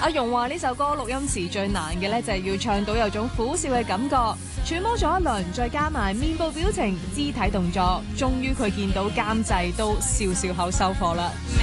容話呢首歌錄音時最難嘅咧，就係要唱到有種苦笑嘅感覺，揣摩咗一輪，再加埋面部表情、肢體動作，終於佢見到監製都笑笑口收貨啦。